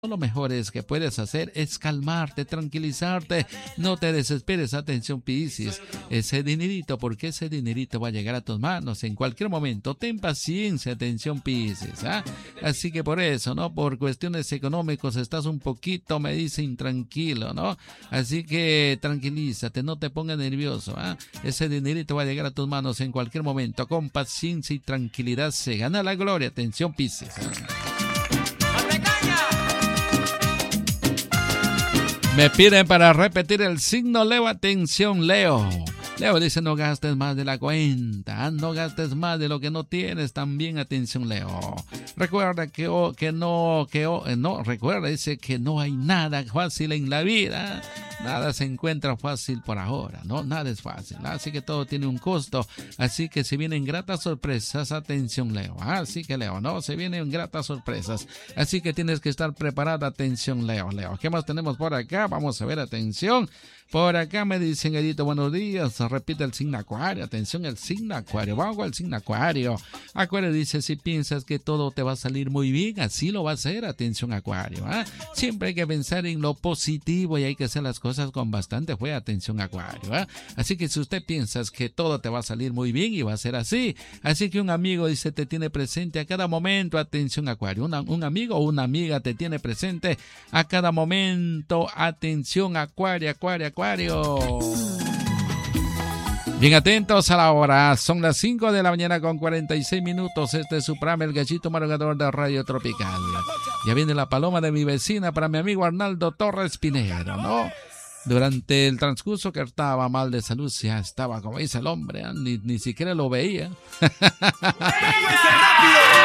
lo mejor es que puedes hacer es calmarte, tranquilizarte, no te desesperes, atención Piscis, ese dinerito, porque ese dinerito va a llegar a tus manos en cualquier momento, ten paciencia, atención Piscis, ¿ah? Así que por eso, ¿no? Por cuestiones económicas estás un poquito, me dice, intranquilo, ¿no? Así que tranquilízate, no te pongas nervioso, ¿ah? Ese dinerito va a llegar a tus manos en cualquier momento, con paciencia y tranquilidad se gana la gloria, atención Piscis, ¿ah? Me piden para repetir el signo Leo. Atención, Leo. Leo dice: no gastes más de la cuenta, no gastes más de lo que no tienes. También, atención, Leo. Recuerda recuerda, dice que no hay nada fácil en la vida. Nada se encuentra fácil por ahora, ¿no? Nada es fácil, así que todo tiene un costo. Así que se vienen gratas sorpresas, atención, Leo. Así que, Leo, ¿no? Se vienen gratas sorpresas. Así que tienes que estar preparada, atención, Leo. Leo, ¿qué más tenemos por acá? Vamos a ver, atención. Por acá me dicen, Edito, buenos días. Repite el signo Acuario. Atención, el signo Acuario. Vamos al signo Acuario. Acuario dice: si piensas que todo te va a salir muy bien, así lo va a hacer. Atención, Acuario. Siempre hay que pensar en lo positivo y hay que hacer las cosas con bastante fe. Atención, Acuario. Así que si usted piensas que todo te va a salir muy bien, y va a ser así. Así que un amigo, dice, te tiene presente a cada momento. Atención, Acuario. Un amigo o una amiga te tiene presente a cada momento. Atención, Acuario, Acuario, Acuario. Bien atentos a la hora, son las 5 de la mañana con 46 minutos. Este es su programa, El Gallito Madrugador de Radio Tropical. Ya viene la paloma de mi vecina para mi amigo Arnaldo Torres Pinero, ¿no? Durante el transcurso que estaba mal de salud, ya estaba, como dice el hombre, ni siquiera lo veía.